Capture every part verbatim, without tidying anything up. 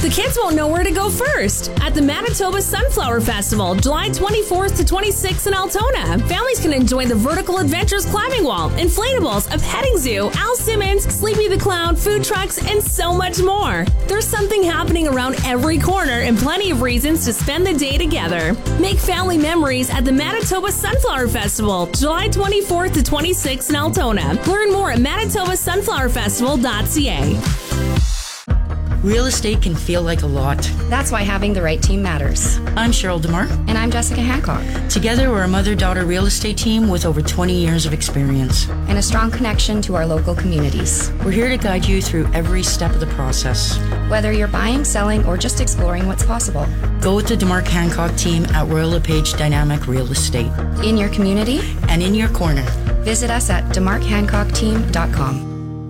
the kids won't know where to go first. At the Manitoba Sunflower Festival, July twenty-fourth to twenty-sixth in Altona, families can enjoy the Vertical Adventures climbing wall, inflatables, a petting zoo, Al Simmons, Sleepy the Clown, food trucks, and so much more. There's something happening around every corner and plenty of reasons to spend the day together. Make family memories at the Manitoba Sunflower Festival, July twenty-fourth to twenty-sixth in Altona. Learn more at manitoba sunflower festival dot c a. Real estate can feel like a lot. That's why having the right team matters. I'm Cheryl DeMar. And I'm Jessica Hancock. Together, we're a mother-daughter real estate team with over twenty years of experience. And a strong connection to our local communities. We're here to guide you through every step of the process. Whether you're buying, selling, or just exploring what's possible. Go with the DeMar Hancock team at Royal LePage Dynamic Real Estate. In your community. And in your corner. Visit us at demarc hancock team dot com.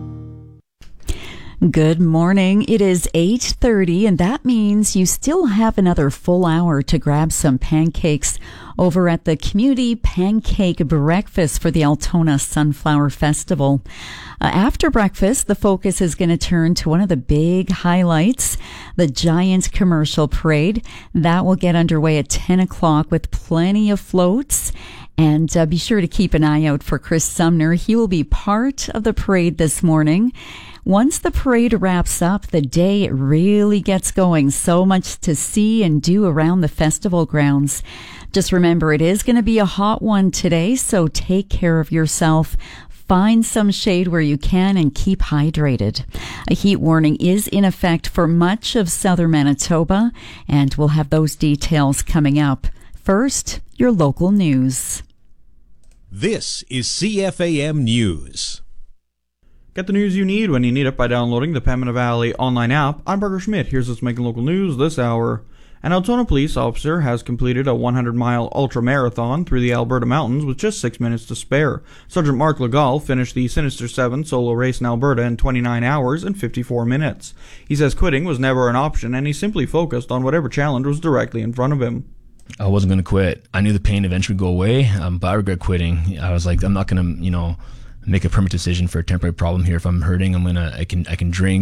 Good morning. It is eight thirty, and that means you still have another full hour to grab some pancakes over at the Community Pancake Breakfast for the Altona Sunflower Festival. Uh, after breakfast, the focus is going to turn to one of the big highlights, the Giant Commercial Parade. That will get underway at ten o'clock with plenty of floats. And uh, be sure to keep an eye out for Chris Sumner. He will be part of the parade this morning. Once the parade wraps up, the day really gets going. So much to see and do around the festival grounds. Just remember, it is going to be a hot one today, so take care of yourself. Find some shade where you can and keep hydrated. A heat warning is in effect for much of southern Manitoba, and we'll have those details coming up. First, your local news. This is C F A M News. Get the news you need when you need it by downloading the Pembina Valley online app. I'm Parker Schmidt. Here's what's making local news this hour. An Altona police officer has completed a one hundred mile ultra-marathon through the Alberta mountains with just six minutes to spare. Sergeant Mark Legal finished the Sinister seven solo race in Alberta in twenty-nine hours and fifty-four minutes. He says quitting was never an option, and he simply focused on whatever challenge was directly in front of him. I wasn't going to quit. I knew the pain eventually would go away, um, but I regret quitting. I was like, I'm not going to, you know, make a permanent decision for a temporary problem here. If I'm hurting, I'm gonna, I can, I can drink.